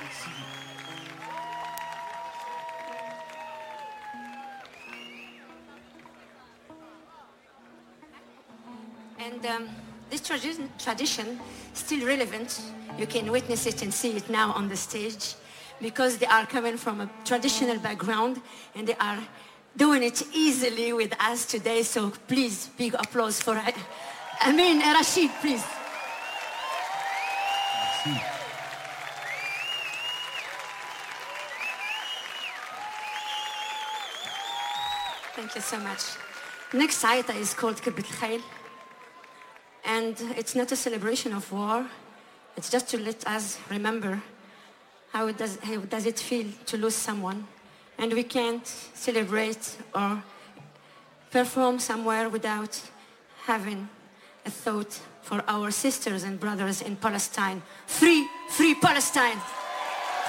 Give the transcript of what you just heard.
And this tradition still relevant. You can witness it and see it now on the stage because they are coming from a traditional background and they are doing it easily with us today. So please, big applause for Amin and Rashid, please. Merci. Thank you so much. Next Saita is called Kibbet Khail. And it's not a celebration of war. It's just to let us remember how does it feel to lose someone. And we can't celebrate or perform somewhere without having a thought for our sisters and brothers in Palestine. Free Palestine!